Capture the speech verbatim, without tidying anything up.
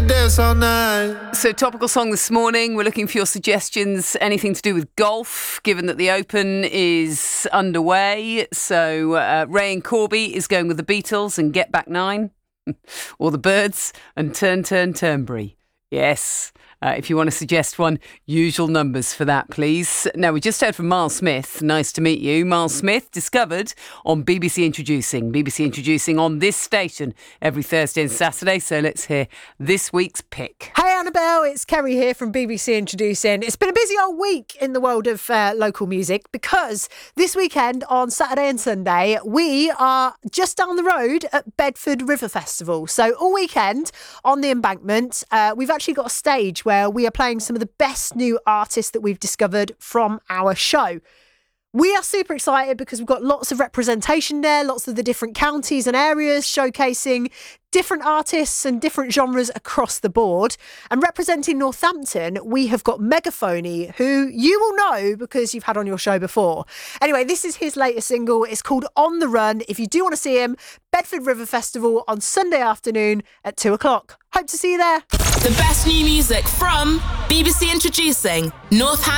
dance all night. So, topical song this morning. We're looking for your suggestions, anything to do with golf, given that the Open is underway. So, uh, Ray and Corby is going with the Beatles and Get Back Nine, or the Byrds and Turn, Turn, Turnberry. Yes. Uh, if you want to suggest one, usual numbers for that, please. Now, we just heard from Miles Smith. Nice to meet you. Miles Smith, discovered on B B C Introducing. B B C Introducing on this station every Thursday and Saturday. So let's hear this week's pick. Hey Annabelle, it's Kerry here from B B C Introducing. It's been a busy old week in the world of uh, local music because this weekend on Saturday and Sunday, we are just down the road at Bedford River Festival. So all weekend on the embankment, uh, we've actually got a stage where we are playing some of the best new artists that we've discovered from our show. We are super excited because we've got lots of representation there, lots of the different counties and areas showcasing different artists and different genres across the board. And representing Northampton, we have got Megaphony, who you will know because you've had on your show before. Anyway, this is his latest single. It's called On the Run. If you do want to see him, Bedford River Festival on Sunday afternoon at two o'clock. Hope to see you there. The best new music from B B C Introducing Northampton.